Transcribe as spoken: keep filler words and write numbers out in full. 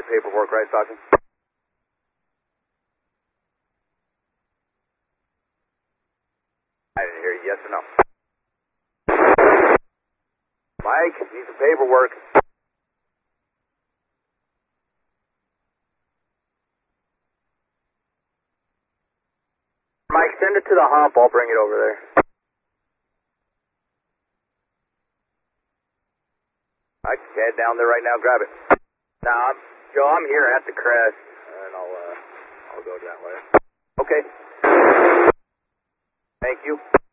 paperwork, right, Stockton? I didn't hear you, yes or no? Mike, need some paperwork. Mike, send it to the hump, I'll bring it over there. Mike, head down there right now, grab it. Nah, Joe, I'm here at the crest, and I'll, uh, I'll go that way. Okay. Thank you.